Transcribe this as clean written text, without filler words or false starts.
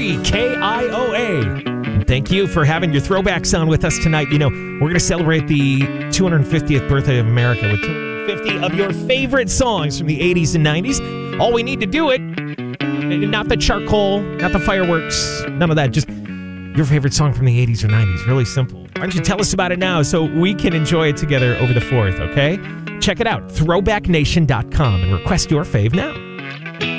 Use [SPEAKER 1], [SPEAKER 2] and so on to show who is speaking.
[SPEAKER 1] 101.3 KIOA. And thank you for having your throwback sound with us tonight. You know, we're going to celebrate the 250th birthday of America with 250 of your favorite songs from the 80s and 90s. All we need to do it, not the charcoal, not the fireworks, none of that, just your favorite song from the 80s or 90s. Really simple. Why don't you tell us about it now so we can enjoy it together over the 4th, okay? Check it out, throwbacknation.com, and request your fave now.